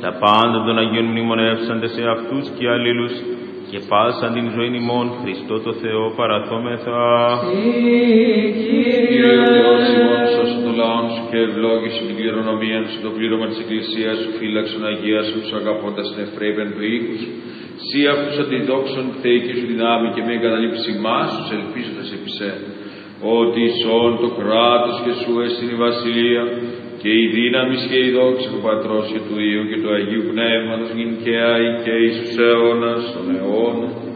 τα πάντα των Αγίων μνημονεύσαντε σε αυτούς και αλλήλους, και πάσαν την ζωήν ημών Χριστό το Θεό παραθόμεθα. Κύριε Θεός ημών, σώσον το λαόν σου και ευλόγησε την κληρονομία σου, το πλήρωμα της Εκκλησίας σου, φύλαξον Αγία σου, αγαπώντας την Εφραίμεν του οίκου σου. Σύ αυτούς αντιδόξων θέηκε σου δυνάμει και με εγκαταλείψη μας, τους ελπίζοντας επί σε. Ότι ισόν το κράτος και σου έσυν η βασιλεία, και η δύναμη και η δόξα του Πατρός και του Υιού και του Αγίου Πνεύματος, νυν και αεί και εις τους αιώνας των αιώνων.